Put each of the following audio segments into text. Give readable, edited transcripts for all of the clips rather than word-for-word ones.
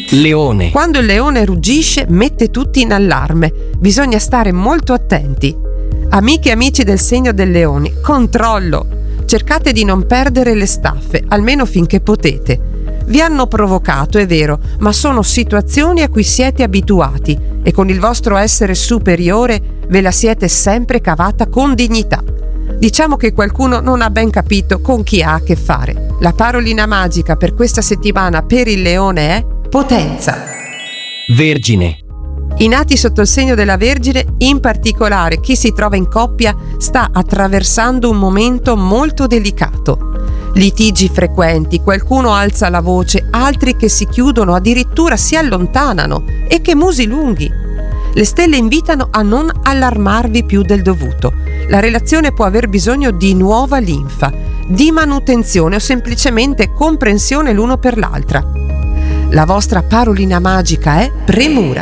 Leone. Quando il leone ruggisce mette tutti in allarme, bisogna stare molto attenti. Amiche e amici del segno del leone, controllo! Cercate di non perdere le staffe, almeno finché potete. Vi hanno provocato, è vero, ma sono situazioni a cui siete abituati e con il vostro essere superiore ve la siete sempre cavata con dignità. Diciamo che qualcuno non ha ben capito con chi ha a che fare. La parolina magica per questa settimana per il leone è potenza. Vergine. I nati sotto il segno della Vergine, in particolare chi si trova in coppia, sta attraversando un momento molto delicato. Litigi frequenti, qualcuno alza la voce, altri che si chiudono, addirittura si allontanano, e che musi lunghi. Le stelle invitano a non allarmarvi più del dovuto. La relazione può aver bisogno di nuova linfa, di manutenzione o semplicemente comprensione l'uno per l'altra. La vostra parolina magica è premura.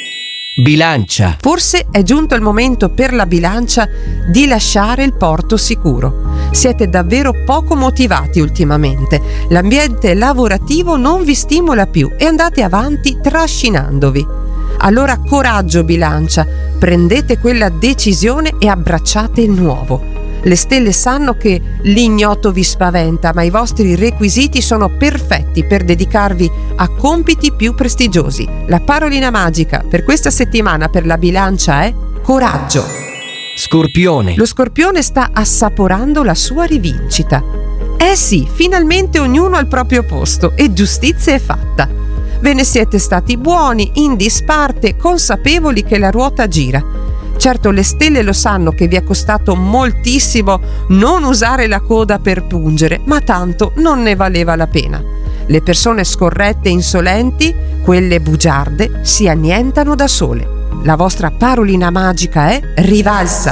Bilancia. Forse è giunto il momento per la bilancia di lasciare il porto sicuro. Siete davvero poco motivati ultimamente. L'ambiente lavorativo non vi stimola più e andate avanti trascinandovi. Allora coraggio bilancia, prendete quella decisione e abbracciate il nuovo. Le stelle sanno che l'ignoto vi spaventa, ma i vostri requisiti sono perfetti per dedicarvi a compiti più prestigiosi. La parolina magica per questa settimana per la bilancia è coraggio. Scorpione. Lo Scorpione sta assaporando la sua rivincita. Eh sì, finalmente ognuno al proprio posto e giustizia è fatta. Ve ne siete stati buoni, in disparte, consapevoli che la ruota gira. Certo, le stelle lo sanno che vi è costato moltissimo non usare la coda per pungere, ma tanto non ne valeva la pena. Le persone scorrette e insolenti, quelle bugiarde, si annientano da sole. La vostra parolina magica è rivalsa.